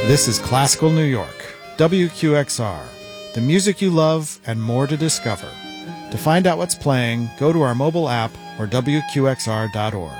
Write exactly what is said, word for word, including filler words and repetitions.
This is Classical New York, W Q X R, the music you love and more to discover. To find out what's playing, go to our mobile app or W Q X R dot org.